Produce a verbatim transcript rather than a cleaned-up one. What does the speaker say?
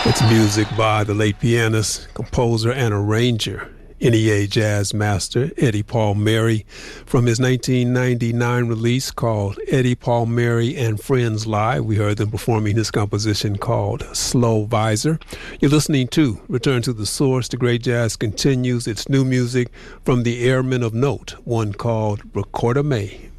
It's music by the late pianist, composer, and arranger, N E A jazz master Eddie Palmieri, from his nineteen ninety-nine release called Eddie Palmieri and Friends Live. We heard them performing his composition called Slow Visor. You're listening to Return to the Source. The great jazz continues. It's new music from the Airmen of Note, one called Recorder May.